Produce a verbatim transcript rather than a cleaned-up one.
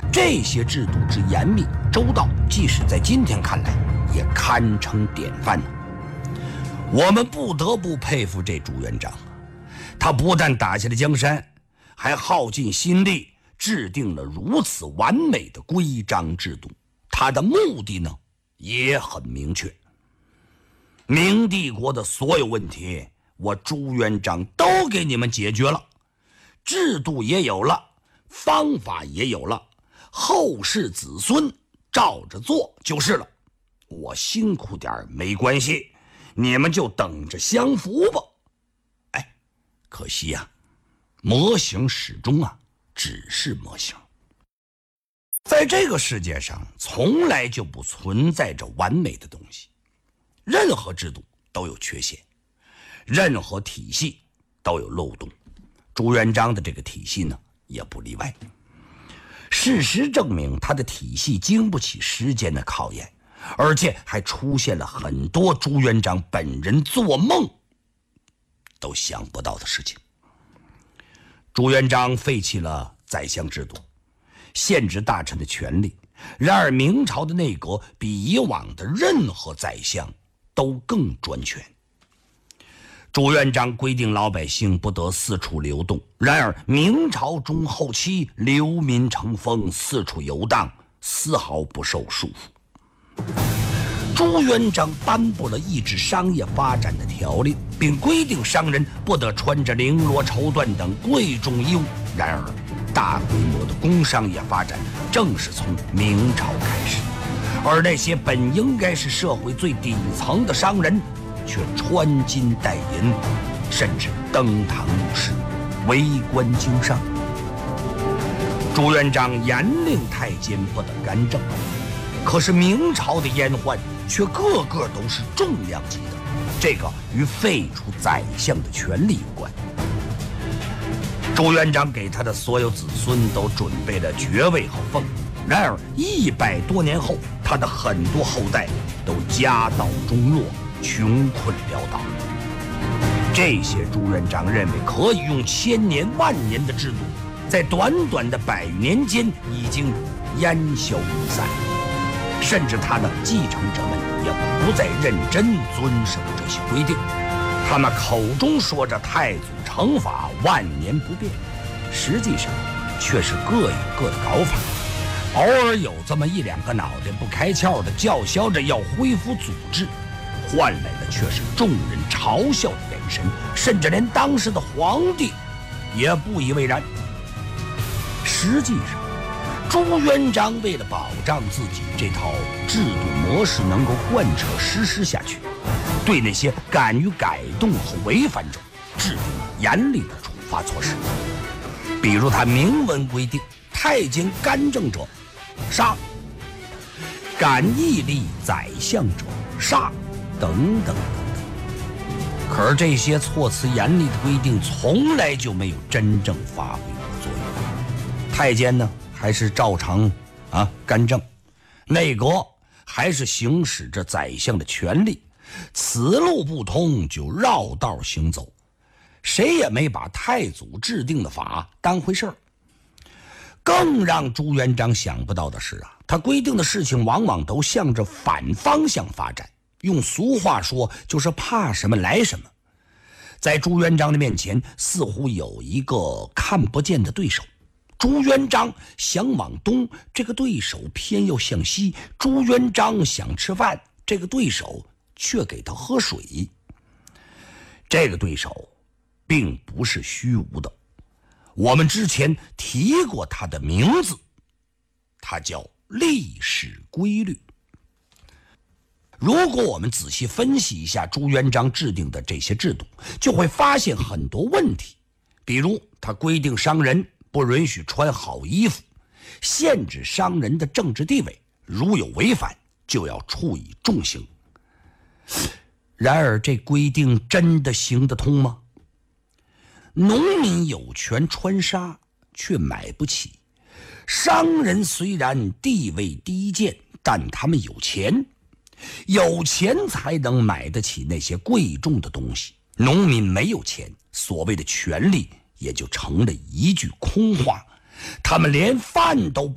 这些制度之严密周到，即使在今天看来也堪称典范呢。我们不得不佩服这朱元璋，他不但打下了江山，还耗尽心力制定了如此完美的规章制度。他的目的呢也很明确，明帝国的所有问题我朱元璋都给你们解决了，制度也有了，方法也有了，后世子孙照着做就是了。我辛苦点没关系，你们就等着享福吧。哎，可惜呀、啊，模型始终啊只是模型。在这个世界上从来就不存在着完美的东西，任何制度都有缺陷，任何体系都有漏洞。朱元璋的这个体系呢也不例外。事实证明，他的体系经不起时间的考验，而且还出现了很多朱元璋本人做梦都想不到的事情。朱元璋废弃了宰相制度，限制大臣的权力，然而明朝的内阁比以往的任何宰相都更专权。朱元璋规定老百姓不得四处流动，然而明朝中后期流民成风，四处游荡，丝毫不受束缚。朱元璋颁布了抑制商业发展的条令，并规定商人不得穿着绫罗绸缎等贵重衣物。然而大规模的工商业发展正是从明朝开始，而那些本应该是社会最底层的商人却穿金戴银，甚至登堂入室，为官经商。朱元璋严令太监不得干政，可是明朝的阉宦却个个都是重量级的，这个与废除宰相的权力有关。朱元璋给他的所有子孙都准备了爵位和俸，然而一百多年后，他的很多后代都家道中落，穷困潦倒。这些朱元璋认为可以用千年万年的制度，在短短的百余年间已经烟消云散，甚至他的继承者们也不再认真遵守这些规定。他们口中说着太祖惩罚万年不变，实际上却是各有各的搞法。偶尔有这么一两个脑袋不开窍的叫嚣着要恢复祖制，换来的却是众人嘲笑的眼神，甚至连当时的皇帝也不以为然。实际上，朱元璋为了保障自己这套制度模式能够贯彻实施下去，对那些敢于改动和违反者制定严厉的处罚措施。比如他明文规定，太监干政者杀，敢屹立宰相者杀，等等等等。可是这些措辞严厉的规定从来就没有真正发挥过作用。太监呢还是照常啊干政，内阁还是行使着宰相的权力，此路不通就绕道行走，谁也没把太祖制定的法当回事儿。更让朱元璋想不到的是啊，他规定的事情往往都向着反方向发展，用俗话说就是怕什么来什么。在朱元璋的面前似乎有一个看不见的对手，朱元璋想往东，这个对手偏要向西；朱元璋想吃饭，这个对手却给他喝水。这个对手并不是虚无的，我们之前提过他的名字，他叫历史规律。如果我们仔细分析一下朱元璋制定的这些制度，就会发现很多问题。比如他规定商人不允许穿好衣服，限制商人的政治地位，如有违反就要处以重刑。然而这规定真的行得通吗？农民有权穿纱，却买不起；商人虽然地位低贱，但他们有钱，有钱才能买得起那些贵重的东西。农民没有钱，所谓的权利也就成了一句空话，他们连饭都不